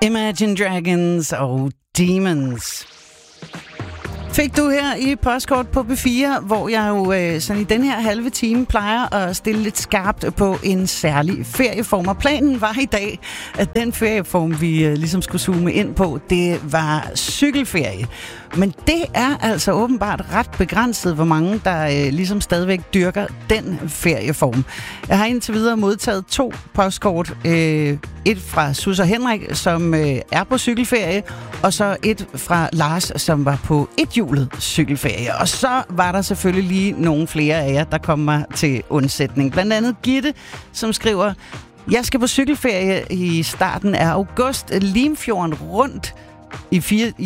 Imagine Dragons og Demons. Fik du her i Postkort på B4, hvor jeg jo sådan i den her halve time plejer at stille lidt skarpt på en særlig ferieform. Og planen var i dag, at den ferieform, vi ligesom skulle zoome ind på, det var cykelferie. Men det er altså åbenbart ret begrænset, hvor mange der ligesom stadigvæk dyrker den ferieform. Jeg har indtil videre modtaget 2 postkort. Et fra Sus og Henrik, som er på cykelferie, og så et fra Lars, som var på ethjulet cykelferie. Og så var der selvfølgelig lige nogle flere af jer, der kom mig til undsætning. Blandt andet Gitte, som skriver: jeg skal på cykelferie i starten af august. Limfjorden rundt i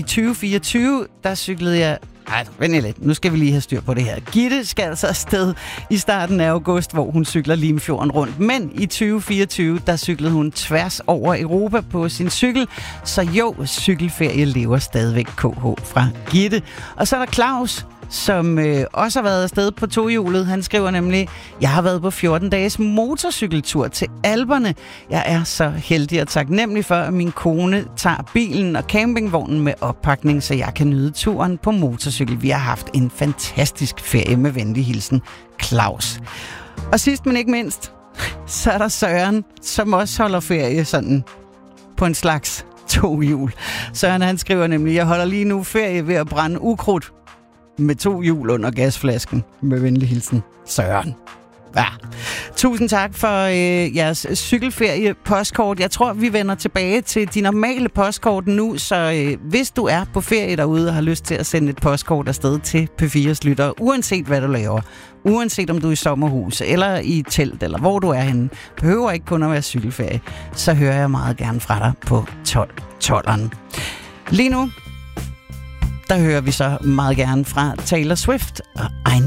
2024, der cyklede jeg... Ej, vent lidt. Nu skal vi lige have styr på det her. Gitte skal altså afsted i starten af august, hvor hun cykler Limfjorden rundt. Men i 2024, der cyklede hun tværs over Europa på sin cykel. Så jo, cykelferie lever stadigvæk KH fra Gitte. Og så er der Claus, som også har været afsted på tohjulet. Han skriver nemlig: jeg har været på 14 dages motorcykeltur til Alperne. Jeg er så heldig og taknemmelig for, at min kone tager bilen og campingvognen med oppakning, så jeg kan nyde turen på motorcykel. Vi har haft en fantastisk ferie. Med venlig hilsen, Claus. Og sidst men ikke mindst, så er der Søren, som også holder ferie sådan på en slags tohjul. Søren, han skriver nemlig: jeg holder lige nu ferie ved at brænde ukrudt med 2 hjul under gasflasken. Med venlig hilsen, Søren. Ja. Tusind tak for jeres cykelferie-postkort. Jeg tror, vi vender tilbage til de normale postkort nu, så hvis du er på ferie derude og har lyst til at sende et postkort afsted til P4's lyttere, uanset hvad du laver, uanset om du er i sommerhus eller i telt, eller hvor du er henne, behøver ikke kun at være cykelferie, så hører jeg meget gerne fra dig på 12'eren. Lige nu, der hører vi så meget gerne fra Taylor Swift og